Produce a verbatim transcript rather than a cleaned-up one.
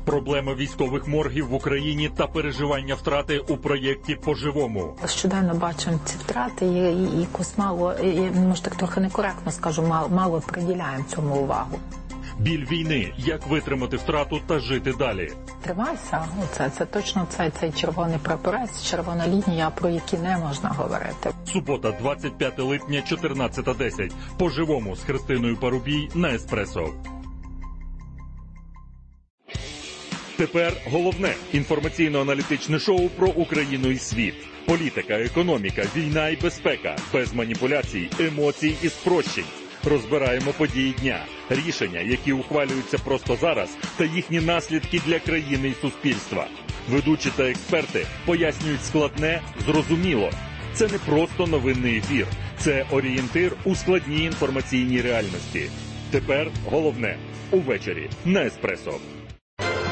Проблема військових моргів в Україні та переживання втрати у проєкті «По-живому». Щоденно бачимо ці втрати і, і, і мало, і, може так трохи некоректно скажу, мало, мало приділяємо цьому увагу. Біль війни, як витримати втрату та жити далі. Тримайся, оце, це точно цей, цей червоний прапорець, червона лінія, про які не можна говорити. Субота, двадцять п'яте липня, чотирнадцята десять. «По-живому» з Христиною Парубій на Еспресо. Тепер головне інформаційно-аналітичне шоу про Україну і світ. Політика, економіка, війна і безпека. Без маніпуляцій, емоцій і спрощень. Розбираємо події дня, рішення, які ухвалюються просто зараз, та їхні наслідки для країни і суспільства. Ведучі та експерти пояснюють складне, зрозуміло. Це не просто новинний ефір. Це орієнтир у складній інформаційній реальності. Тепер головне – увечері на Еспресо.